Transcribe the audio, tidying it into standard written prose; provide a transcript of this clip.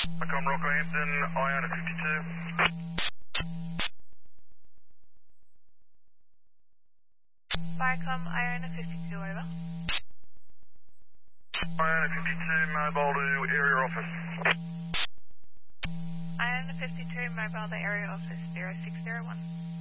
Macomb Rockhampton, Iona 52. Viacom, Iona 52, over. Iona 52, mobile to area office. Iona 52, mobile to area office 0601.